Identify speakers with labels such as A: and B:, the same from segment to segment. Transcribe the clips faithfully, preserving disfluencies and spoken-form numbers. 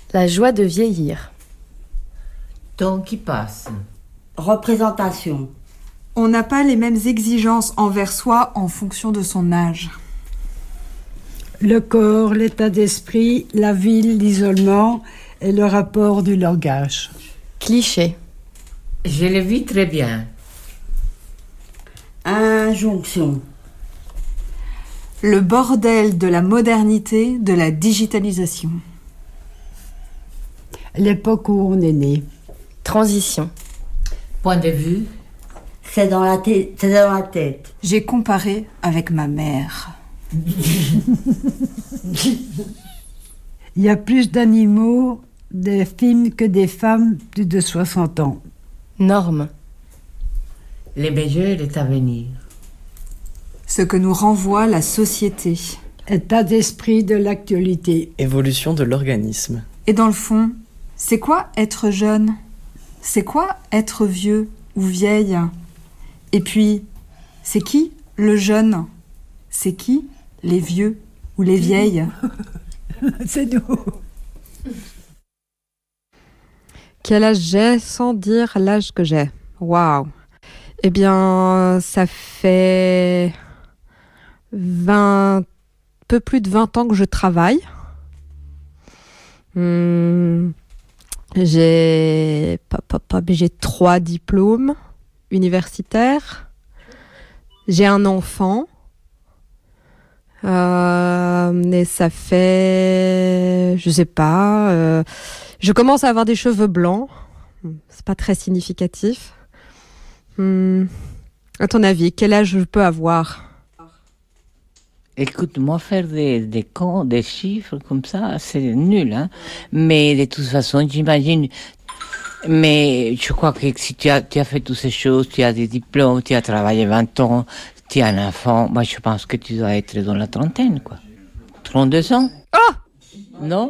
A: La joie de vieillir.
B: Temps qui passe.
C: Représentation.
D: On n'a pas les mêmes exigences envers soi en fonction de son âge.
E: Le corps, l'état d'esprit, la ville, l'isolement et le rapport du langage.
A: Cliché.
B: Je le vis très bien.
C: Injonction.
D: Le bordel de la modernité, de la digitalisation.
E: L'époque où on est né.
A: Transition.
B: Point de vue.
C: C'est dans la tête. C'est dans la tête.
D: J'ai comparé avec ma mère.
E: Il y a plus d'animaux, des films que des femmes plus de soixante ans.
A: Norme.
B: Le meilleur est à venir.
D: Ce que nous renvoie la société.
E: État d'esprit de l'actualité.
F: Évolution de l'organisme.
D: Et dans le fond, c'est quoi être jeune ? C'est quoi être vieux ou vieille ? Et puis, c'est qui le jeune ? C'est qui les vieux ou les vieilles ?
E: C'est nous.
G: Quel âge j'ai sans dire l'âge que j'ai ? Waouh. Eh bien, ça fait vingt, peu plus de vingt ans que je travaille. Hum, j'ai, pop, pop, pop, j'ai trois diplômes universitaires. J'ai un enfant. Euh, et ça fait, je sais pas, euh, je commence à avoir des cheveux blancs. C'est pas très significatif. Hum, à ton avis, quel âge je peux avoir ?
H: Écoute, moi, faire des, des comptes, des chiffres comme ça, c'est nul, hein. Mais de toute façon, j'imagine. Mais je crois que si tu as, tu as fait toutes ces choses, tu as des diplômes, tu as travaillé vingt ans, tu as un enfant, moi, je pense que tu dois être dans la trentaine, quoi. trente-deux ans ?
G: Oh !
H: Non ?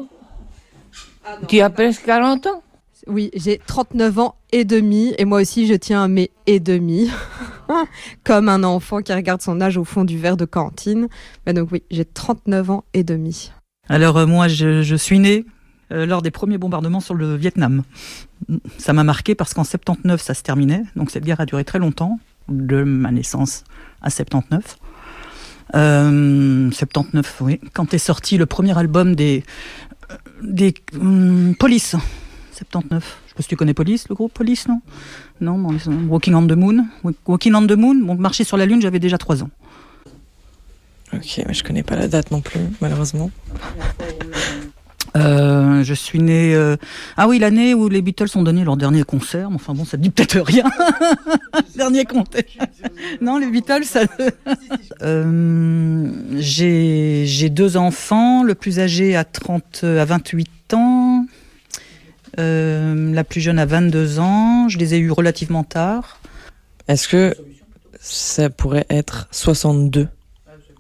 H: Ah non, tu as presque quarante ans ?
G: Oui, j'ai trente-neuf ans et demi, et moi aussi je tiens à mes et demi, comme un enfant qui regarde son âge au fond du verre de cantine. Mais donc oui, j'ai trente-neuf ans et demi.
I: Alors euh, moi, je, je suis née euh, lors des premiers bombardements sur le Vietnam. Ça m'a marqué parce qu'en soixante-dix-neuf, ça se terminait, donc cette guerre a duré très longtemps, de ma naissance à soixante-dix-neuf. Euh, soixante-dix-neuf, oui, quand est sorti le premier album des, des hum, Police. soixante-dix-neuf. Je sais pas si tu connais Police, le groupe Police, non ? Non, bon, Walking on the Moon. Walking on the Moon, bon, marcher sur la Lune, j'avais déjà trois ans.
F: Ok, mais je connais pas la date non plus, malheureusement.
I: Euh, je suis née... Euh... Ah oui, l'année où les Beatles ont donné leur dernier concert. Enfin bon, ça te dit peut-être rien. Dernier concert. Non, les Beatles, ça... euh, j'ai, j'ai deux enfants. Le plus âgé a, trente, à vingt-huit ans. Euh, la plus jeune a vingt-deux ans. Je les ai eus relativement tard.
F: Est-ce que ça pourrait être soixante-deux ? Moins ?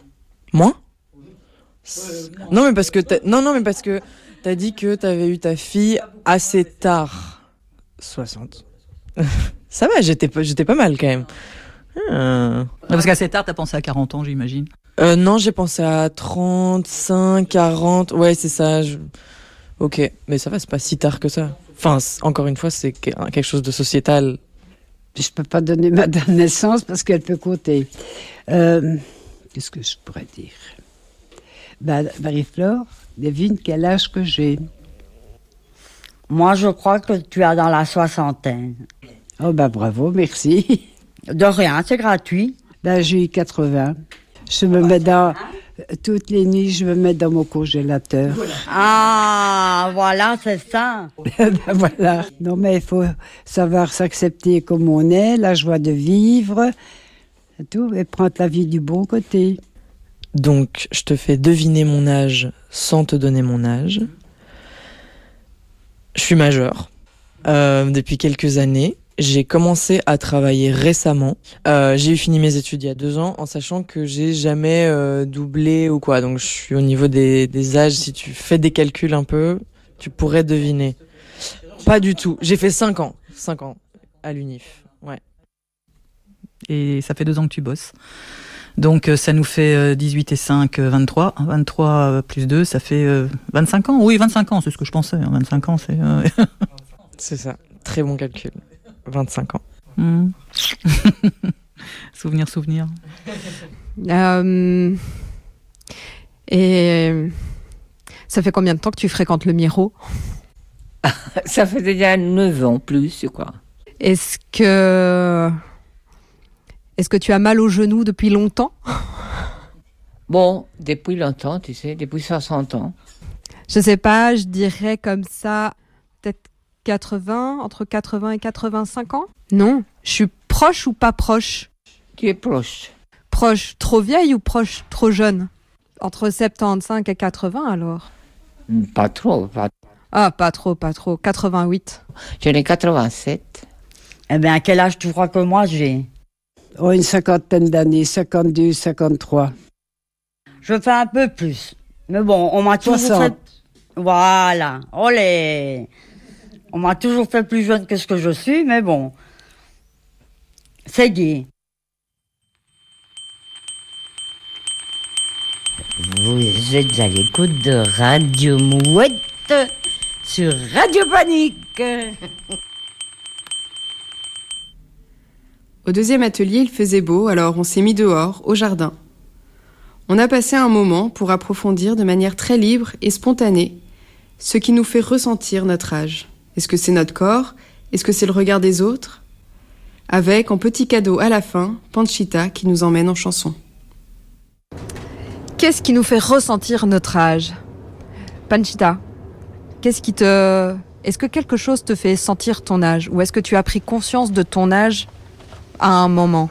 F: Non mais parce que t'as... non non mais parce que t'as dit que t'avais eu ta fille assez tard. soixante. Ça va, j'étais pas j'étais pas mal quand même.
I: Euh... Parce qu'assez tard, t'as pensé à quarante ans, j'imagine.
F: Euh, non, j'ai pensé à trente-cinq, quarante. Ouais, c'est ça. Je... Ok, mais ça va, c'est pas si tard que ça. Enfin, encore une fois, c'est quelque chose de sociétal.
E: Je peux pas donner ma date de naissance parce qu'elle peut compter. Euh, qu'est-ce que je pourrais dire ? Bah, Marie-Flore, devine quel âge que j'ai.
C: Moi, je crois que tu es dans la soixantaine.
E: Oh bah bravo, merci.
C: De rien, c'est gratuit.
E: Bah, j'ai eu quatre-vingts. Je me mets dans... Toutes les nuits, je me mets dans mon congélateur.
C: Ah, voilà, c'est ça.
E: Ben voilà. Non, mais il faut savoir s'accepter comme on est, la joie de vivre, et tout, et prendre la vie du bon côté.
F: Donc, je te fais deviner mon âge sans te donner mon âge. Je suis majeur euh, depuis quelques années. J'ai commencé à travailler récemment. Euh, j'ai eu fini mes études il y a deux ans, en sachant que j'ai jamais euh, doublé ou quoi. Donc je suis au niveau des, des âges. Si tu fais des calculs un peu, tu pourrais deviner. Pas du tout. J'ai fait cinq ans. cinq ans à l'Unif. Ouais.
I: Et ça fait deux ans que tu bosses. Donc ça nous fait dix-huit et cinq, vingt-trois. vingt-trois plus deux, ça fait vingt-cinq ans. Oui, vingt-cinq ans, c'est ce que je pensais. vingt-cinq ans, c'est... Euh...
F: C'est ça, très bon calcul. vingt-cinq ans.
I: Mmh. Souvenir, souvenir.
G: Euh... Et ça fait combien de temps que tu fréquentes le Miro?
H: Ça fait déjà neuf ans plus, quoi.
G: Est-ce que... Est-ce que tu as mal au genou depuis longtemps?
H: Bon, depuis longtemps, tu sais, depuis soixante ans.
G: Je sais pas, je dirais comme ça, peut-être quatre-vingts, entre quatre-vingts et quatre-vingt-cinq ans? Non, je suis proche ou pas proche?
H: Tu es proche.
G: Proche, trop vieille ou proche, trop jeune? Entre soixante-quinze et quatre-vingts alors?
H: Pas trop, pas
G: Ah, pas trop, pas trop. quatre-vingt-huit.
H: J'en ai quatre-vingt-sept.
C: Eh bien, quel âge tu crois que moi j'ai?
E: Oh, une cinquantaine d'années, cinquante-deux, cinquante-trois.
C: Je fais un peu plus. Mais bon, on m'a toujours
E: soixante.
C: fait... Voilà, olé. On m'a toujours fait plus jeune que ce que je suis, mais bon. C'est gai.
J: Vous êtes à l'écoute de Radio Mouette sur Radio Panique.
K: Au deuxième atelier, il faisait beau, alors on s'est mis dehors, au jardin. On a passé un moment pour approfondir de manière très libre et spontanée ce qui nous fait ressentir notre âge. Est-ce que c'est notre corps? Est-ce que c'est le regard des autres? Avec, en petit cadeau à la fin, Panchita qui nous emmène en chanson.
G: Qu'est-ce qui nous fait ressentir notre âge? Panchita, qu'est-ce qui te... Est-ce que quelque chose te fait sentir ton âge? Ou est-ce que tu as pris conscience de ton âge à un moment?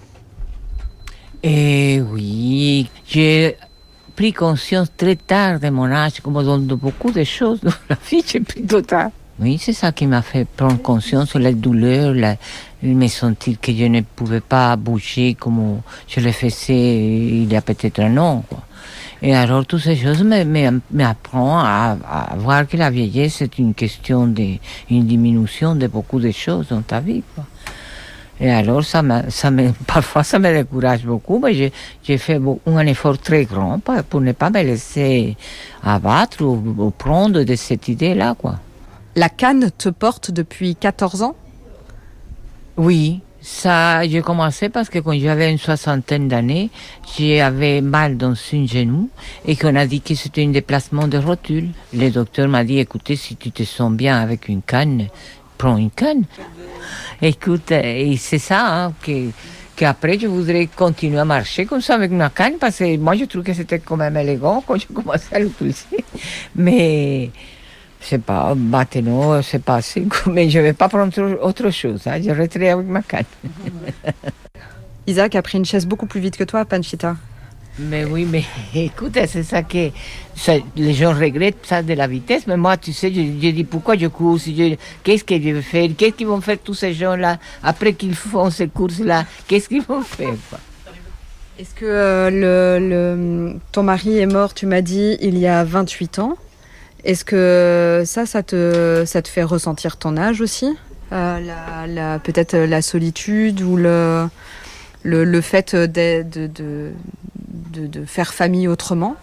H: Eh oui, j'ai pris conscience très tard de mon âge, comme dans de beaucoup de choses dans la vie, j'ai pris trop tard. Oui, c'est ça qui m'a fait prendre conscience de la douleur, la, me sentir que je ne pouvais pas bouger comme je le faisais il y a peut-être un an, quoi. Et alors, toutes ces choses m'apprennent à, à voir que la vieillesse est une question de, une diminution de beaucoup de choses dans ta vie, quoi. Et alors, ça me, ça me, parfois, ça me décourage beaucoup, mais j'ai, j'ai fait un effort très grand pour ne pas me laisser abattre ou, ou prendre de cette idée-là, quoi.
G: La canne te porte depuis quatorze ans?
H: Oui, ça, j'ai commencé parce que quand j'avais une soixantaine d'années, j'avais mal dans un genou et qu'on a dit que c'était un déplacement de rotule. Le docteur m'a dit, écoutez, si tu te sens bien avec une canne, prends une canne. Écoute, et c'est ça, hein, que, qu'après je voudrais continuer à marcher comme ça avec ma canne parce que moi je trouve que c'était quand même élégant quand j'ai commencé à l'utiliser. Mais... je sais pas, maintenant, c'est passé, mais je ne vais pas prendre autre chose, hein, je resterai avec ma canne.
G: Isaac a pris une chaise beaucoup plus vite que toi, Panchita.
H: Mais oui, mais écoute, c'est ça que ça, les gens regrettent ça de la vitesse, mais moi, tu sais, je, je dis pourquoi je cours, je, qu'est-ce que je vais faire, qu'est-ce qu'ils vont faire tous ces gens-là, après qu'ils font ces courses-là, qu'est-ce qu'ils vont faire, quoi.
G: Est-ce que euh, le, le, ton mari est mort, tu m'as dit, il y a vingt-huit ans? Est-ce que ça, ça te, ça te fait ressentir ton âge aussi, euh, la, la, peut-être la solitude ou le, le, le fait de, de, de, de, de faire famille autrement?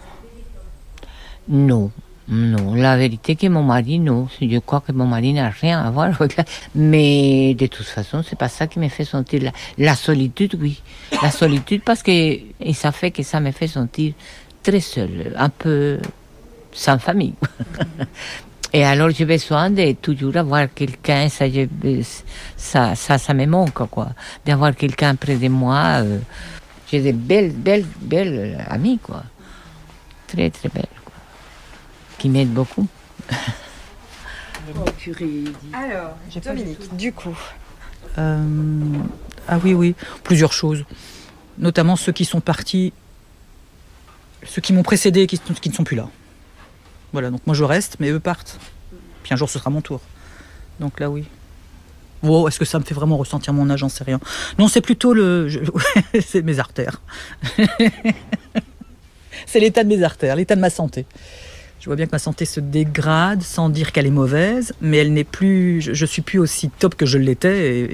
H: Non, non. La vérité que mon mari, non. Je crois que mon mari n'a rien à voir avec la... Mais de toute façon, c'est pas ça qui me fait sentir la, la solitude, oui. La solitude parce que et ça fait que ça me fait sentir très seule, un peu... sans famille. Et alors j'ai besoin de toujours avoir quelqu'un, ça, je, ça, ça, ça me manque, quoi. D'avoir quelqu'un près de moi. Euh, j'ai des belles, belles, belles amies, quoi. Très, très belles, quoi. Qui m'aident beaucoup.
G: Alors, Dominique, du coup.
I: Euh, ah oui, oui, plusieurs choses. Notamment ceux qui sont partis, ceux qui m'ont précédé et qui, qui ne sont plus là. Voilà, donc moi je reste, mais eux partent. Puis un jour ce sera mon tour. Donc là, oui. Wow, est-ce que ça me fait vraiment ressentir mon âge? J'en sais rien. Non, c'est plutôt le... Je... c'est mes artères. C'est l'état de mes artères, l'état de ma santé. Je vois bien que ma santé se dégrade, sans dire qu'elle est mauvaise, mais elle n'est plus... Je, je suis plus aussi top que je l'étais. Et, et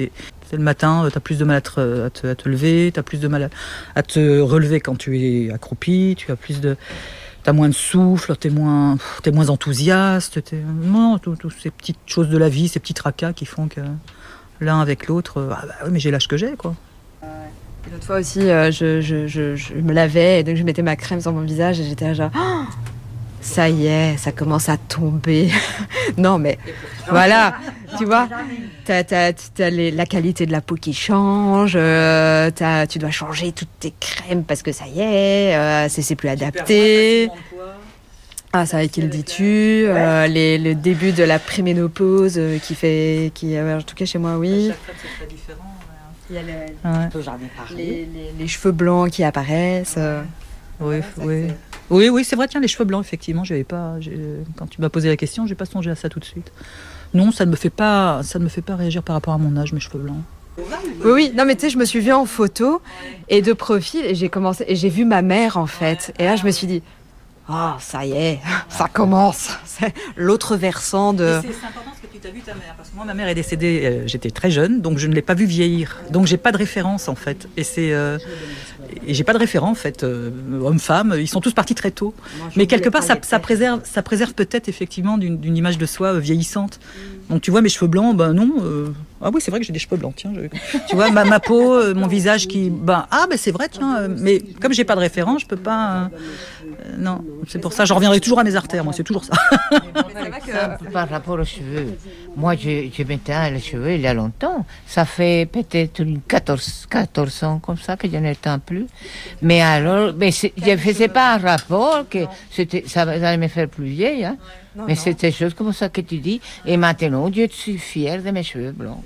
I: C'est le matin, tu as plus de mal à te, à te, à te lever, tu as plus de mal à, à te relever quand tu es accroupi, tu as plus de... T'as moins de souffle, t'es moins, t'es moins enthousiaste, t'es, non, toutes tout ces petites choses de la vie, ces petits tracas qui font que l'un avec l'autre, ah bah oui, mais j'ai l'âge que j'ai, quoi.
G: Et l'autre fois aussi, euh, je, je, je, je me lavais et donc je mettais ma crème sur mon visage et j'étais là genre, oh, ça y est, ça commence à tomber. Non mais voilà, tu vois, t'as, t'as, t'as les, la qualité de la peau qui change, euh, t'as, tu dois changer toutes tes crèmes parce que ça y est, euh, c'est, c'est plus adapté. Ah, ça, qui le dis-tu, euh, les, le début de la préménopause euh, qui fait, qui, euh, en tout cas chez moi, oui. Il y a le,
C: ouais.
G: les, les, les cheveux blancs qui apparaissent. Euh.
I: Oui, oui. Oui, oui, c'est vrai, tiens, les cheveux blancs, effectivement, j'avais pas, quand tu m'as posé la question, j'ai pas songé à ça tout de suite. Non, ça ne me fait pas, ça ne me fait pas réagir par rapport à mon âge, mes cheveux blancs.
G: Oui, oui, non mais tu sais, je me suis vue en photo et de profil et j'ai commencé et j'ai vu ma mère en fait. Et là, je me suis dit, oh, ça y est, ça commence. C'est l'autre versant de...
I: Et c'est, c'est important ce que tu t'as vu ta mère, parce que moi, ma mère est décédée, euh, j'étais très jeune, donc je ne l'ai pas vue vieillir. Donc j'ai pas de référence, en fait. Et c'est... Euh, et j'ai pas de référent, en fait. Euh, Hommes-femmes, ils sont tous partis très tôt. Moi, mais quelque part, ça, ça préserve, ça préserve peut-être, effectivement, d'une, d'une image de soi euh, vieillissante. Mm. Donc tu vois, mes cheveux blancs, ben non... Euh, ah oui, c'est vrai que j'ai des cheveux blancs, tiens. Je, tu vois, ma, ma peau, euh, mon visage qui... Ben, ah, ben c'est vrai, tiens. Euh, mais comme j'ai pas de référent, je peux pas... Euh, euh, non, c'est pour ça, je reviendrai toujours à mes artères, moi, c'est toujours ça.
B: Par exemple, par rapport aux cheveux, moi, je, je m'éteins les cheveux il y a longtemps. Ça fait peut-être quatorze, quatorze ans comme ça que je n'éteins plus. Mais alors, mais je ne faisais pas un rapport que c'était, ça, ça allait me faire plus vieille. Hein. Non, mais non. C'est des choses comme ça que tu dis. Et maintenant, je suis fière de mes cheveux blancs.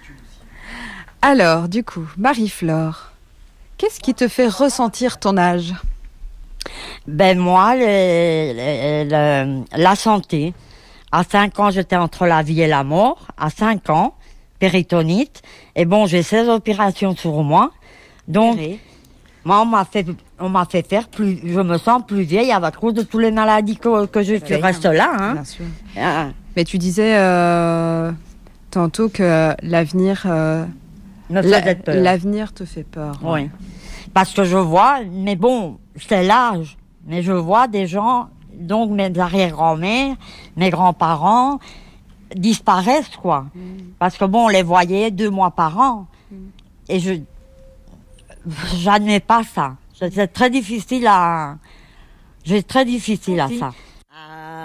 G: Alors, du coup, Marie-Flore, qu'est-ce qui te fait ressentir ton âge ?
C: Ben moi, le, le, le, la santé. À cinq ans, j'étais entre la vie et la mort. À cinq ans, péritonite. Et bon, j'ai seize opérations sur moi. Donc, moi, on m'a fait, on m'a fait faire plus, je me sens plus vieille à cause de toutes les maladies que, que je tu restes là. Hein.
G: Bien sûr. Ah. Mais tu disais euh, tantôt que l'avenir, euh,
C: Me faisait peur.
G: l'avenir te fait peur.
C: Oui. Ouais. Parce que je vois, mais bon, c'est l'âge. Mais je vois des gens, donc mes arrière-grand-mères, mes grands-parents, disparaissent, quoi. Mm. Parce que bon, on les voyait deux mois par an. Mm. Et je, j'admets pas ça. C'est très difficile à, c'est très difficile à ça.